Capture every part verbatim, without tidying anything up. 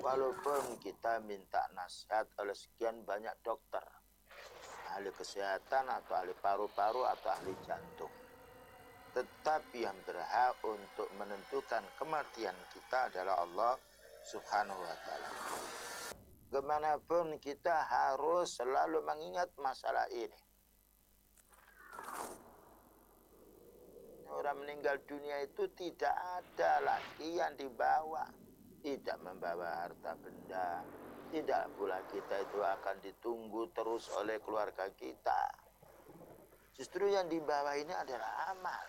Walaupun kita minta nasihat oleh sekian banyak dokter, ahli kesehatan atau ahli paru-paru atau ahli jantung, tetapi yang berhak untuk menentukan kematian kita adalah Allah Subhanahu wa ta'ala. Kemanapun kita harus selalu mengingat masalah ini. Orang meninggal dunia itu tidak ada lagi yang dibawa. Tidak membawa harta benda. Tidak pula kita itu akan ditunggu terus oleh keluarga kita. Justru yang dibawa ini adalah amal.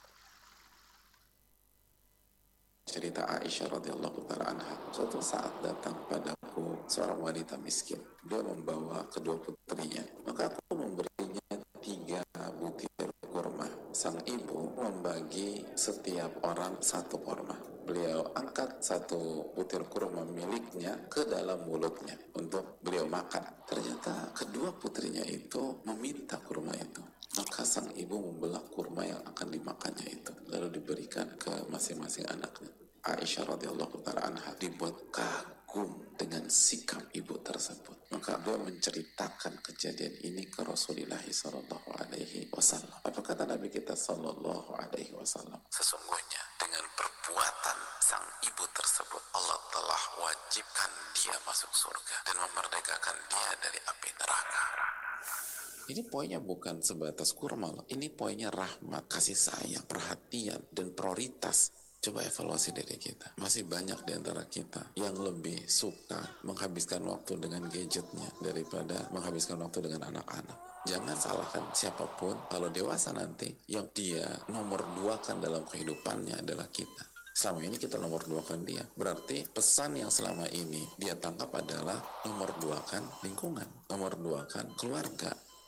Cerita Aisyah radhiyallahu taala anha, suatu saat datang padaku seorang wanita miskin. Dia membawa kedua putrinya, maka aku memberinya tiga butir kurma. Sang ibu membagi setiap orang satu kurma. Beliau angkat satu butir kurma miliknya ke dalam mulutnya untuk beliau makan. Ternyata kedua putrinya itu meminta kurma itu. Maka sang ibu membelah kurma yang akan dimakannya itu, lalu diberikan ke masing-masing anaknya. Aisyah radhiyallahu taala anha dibuat kagum dengan sikap ibu tersebut. Maka dia menceritakan kejadian ini ke Rasulullah sallallahu alaihi wasallam. Apa kata Nabi kita sallallahu alaihi wasallam? Sesungguhnya dengan perbuatan sang ibu tersebut, Allah telah wajibkan dia masuk surga dan memerdekakan dia dari api neraka. Ini poinnya bukan sebatas kurma loh. Ini poinnya rahmat, kasih sayang, perhatian, dan prioritas. Coba evaluasi diri kita. Masih banyak di antara kita yang lebih suka menghabiskan waktu dengan gadgetnya daripada menghabiskan waktu dengan anak-anak. Jangan salahkan siapapun, kalau dewasa nanti yang dia nomor dua kan dalam kehidupannya adalah kita. Selama ini kita nomor dua kan dia. Berarti pesan yang selama ini dia tangkap adalah nomor dua kan lingkungan, nomor dua kan keluarga.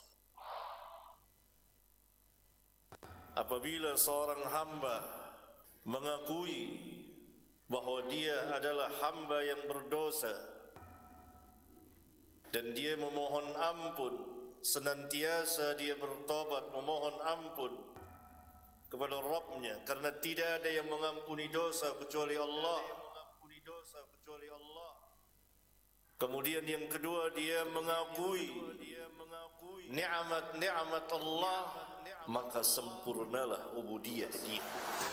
Apabila seorang hamba mengakui bahwa dia adalah hamba yang berdosa dan dia memohon ampun, senantiasa dia bertobat memohon ampun kepada Rabb-Nya, karena tidak ada yang mengampuni dosa kecuali Allah. Kemudian yang kedua, dia mengakui nikmat-nikmat Allah, maka sempurnalah ubudiyah dia.